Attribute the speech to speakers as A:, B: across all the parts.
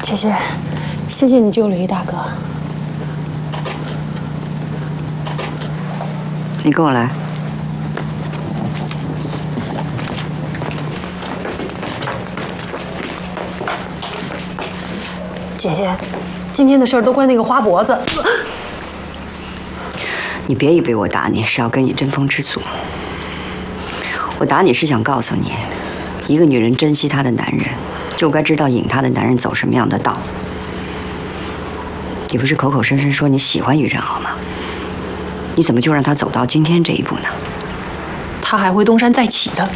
A: 姐姐，谢谢你救了于大哥。
B: 你跟我来。
A: 姐姐，今天的事儿都怪那个花脖子。
B: 你别以为我打你是要跟你争风吃醋，我打你是想告诉你，一个女人珍惜她的男人，就该知道引她的男人走什么样的道。你不是口口声声说你喜欢于振豪吗？你怎么就让他走到今天这一步呢？
A: 他还会东山再起的。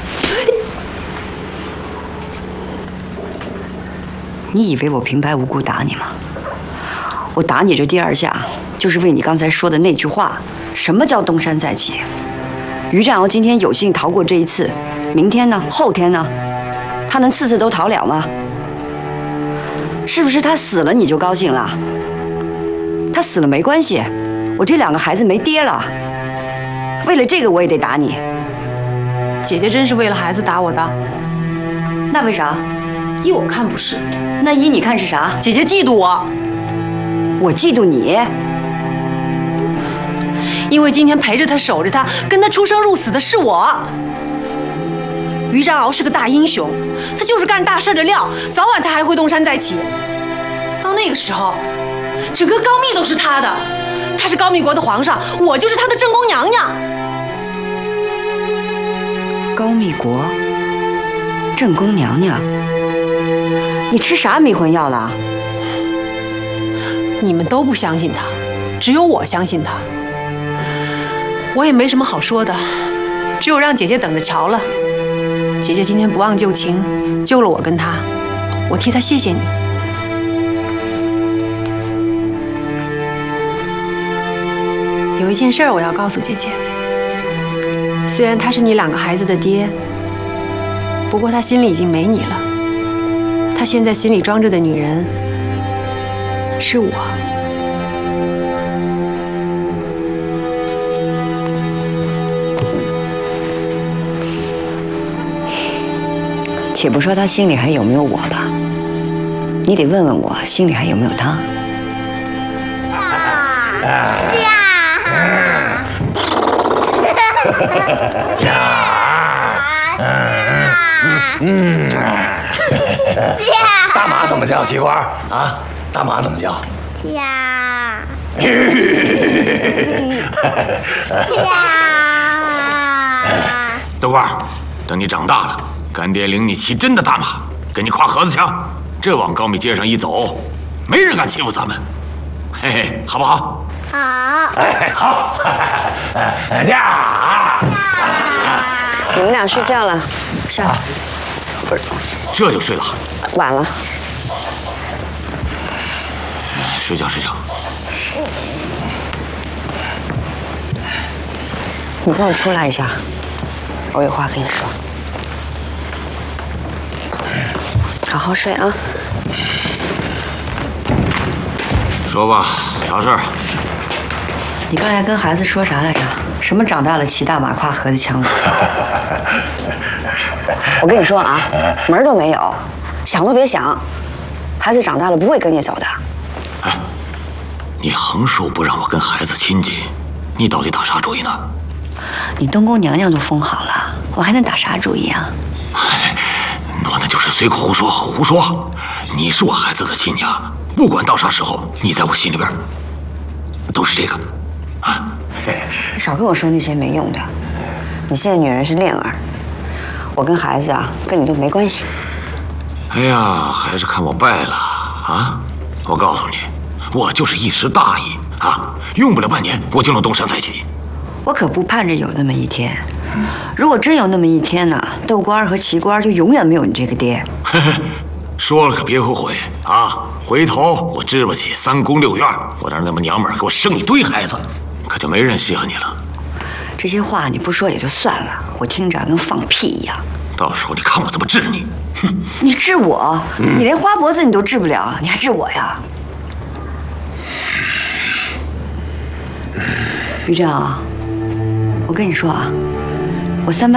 B: 你以为我平白无故打你吗？我打你这第2下，就是为你刚才说的那句话。什么叫东山再起？于振豪今天有幸逃过这一次，明天呢？后天呢？他能次次都逃了吗？是不是他死了你就高兴了？他死了没关系，我这2个孩子没爹了。为了这个我也得打你。
A: 姐姐真是为了孩子打我的。
B: 那为啥？
A: 依我看不是。
B: 那依你看是啥？
A: 姐姐嫉妒我。
B: 我嫉妒你。
A: 因为今天陪着他、守着他、跟他出生入死的是我。于振豪是个大英雄，他就是干大事的料，早晚他还会东山再起。到那个时候，整个高密都是他的，他是高密国的皇上，我就是他的正宫娘娘。
B: 高密国，正宫娘娘，你吃啥迷魂药了？
A: 你们都不相信他，只有我相信他。我也没什么好说的，只有让姐姐等着瞧了。姐姐今天不忘旧情，救了我跟他，我替他谢谢你。有一件事我要告诉姐姐，虽然他是你2个孩子的爹，不过他心里已经没你了。他现在心里装着的女人是我。
B: 且不说他心里还有没有我吧，你得问问我心里还有没有他。
C: 大马怎么叫？奇瓜啊，大马怎么叫？
D: 家。
C: 豆瓜，等你长大了，干爹领你骑真的大马，跟你挎盒子枪，这往高密街上一走，没人敢欺负咱们，嘿嘿，好不好？
D: 好。
C: 哎，好。驾！
B: 你们俩睡觉了，下来。
C: 不是，这就睡了？
B: 晚了。
C: 睡觉睡觉。
B: 你跟我出来一下，我有话跟你说。好好睡啊。
C: 说吧，啥事儿？
B: 你刚才跟孩子说啥来着？什么长大了骑大马挎盒子枪的？我跟你说啊，门都没有，想都别想。孩子长大了不会跟你走的。
C: 哎，你横竖不让我跟孩子亲近，你到底打啥主意呢？
B: 你东宫娘娘都封好了，我还能打啥主意啊？
C: 哎，我那就是随口胡说，胡说。你是我孩子的亲娘，不管到啥时候，你在我心里边都是这个。啊，
B: 少跟我说那些没用的。你现在女人是恋儿，我跟孩子啊，跟你都没关系。
C: 哎呀，还是看我败了啊！我告诉你，我就是一时大意啊，用不了半年，我就能东山再起。
B: 我可不盼着有那么一天。如果真有那么一天呢，豆官和齐官就永远没有你这个爹。
C: 嘿嘿，说了可别后悔啊！回头我支不起3宫6院，我让那么娘们儿给我生一堆孩子，可就没人稀罕你了。
B: 这些话你不说也就算了，我听着跟放屁一样。
C: 到时候你看我怎么治你！哼，
B: 你治我？你连花脖子你都治不了，你还治我呀？于正啊，我跟你说啊，我3班。